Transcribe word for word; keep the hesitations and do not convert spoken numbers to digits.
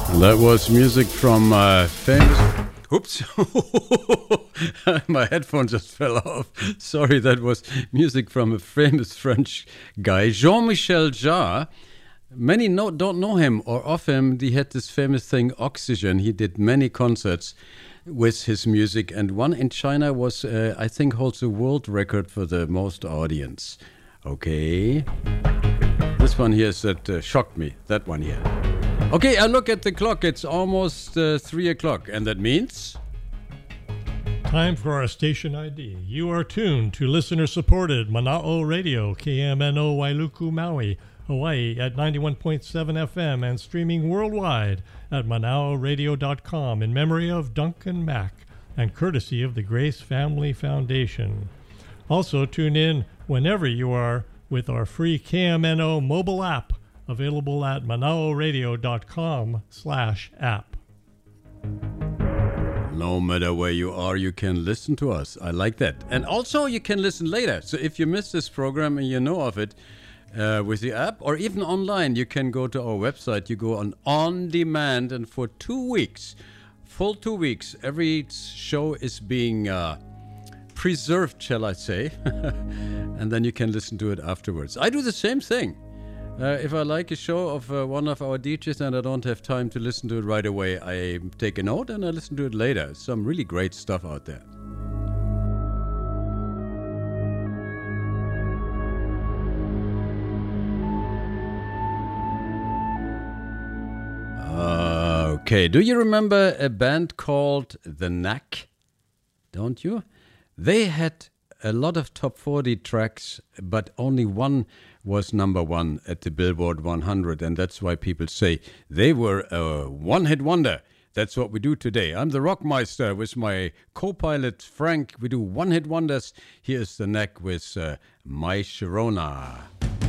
That was music from uh, famous... Oops. My headphone just fell off. Sorry, that was music from a famous French guy, Jean-Michel Jarre. Many know, don't know him or of him. He had this famous thing, Oxygen. He did many concerts with his music, and one in China was, uh, I think, holds a world record for the most audience. Okay. This one here is that uh, shocked me, that one here. Okay, I look at the clock. It's almost uh, three o'clock, and that means... Time for our station I D. You are tuned to listener-supported Mana'o Radio, K M N O Wailuku, Maui, Hawaii at ninety-one point seven F M and streaming worldwide at manao radio dot com in memory of Duncan Mack and courtesy of the Grace Family Foundation. Also, tune in whenever you are with our free K M N O mobile app available at manao radio dot com slash app. No matter where you are, you can listen to us. I like that. And also, you can listen later. So if you missed this program and you know of it uh, with the app or even online, you can go to our website. You go on On Demand, and for two weeks, full two weeks, every show is being uh, preserved, shall I say. And then you can listen to it afterwards. I do the same thing. Uh, if I like a show of uh, one of our D Js and I don't have time to listen to it right away, I take a note and I listen to it later. Some really great stuff out there. Uh, okay, do you remember a band called The Knack? Don't you? They had a lot of top forty tracks, but only one was number one at the Billboard one hundred, and that's why people say they were a one-hit wonder. That's what we do today. I'm the Rockmeister with my co-pilot Frank. We do one-hit wonders. Here's The Knack with uh, My Sharona.